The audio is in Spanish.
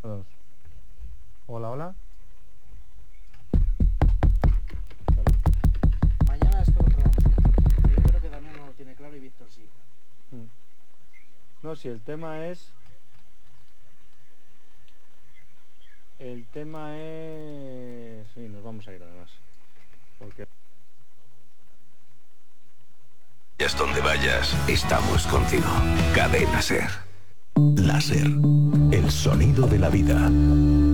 Dos. Hola, hola. Mañana esto lo probamos. Yo creo que Damián no lo tiene claro y Víctor sí. No, si el tema es... El tema es... Sí, nos vamos a ir además. Porque... Es donde vayas, estamos contigo. Cadena Ser. Láser. El sonido de la vida.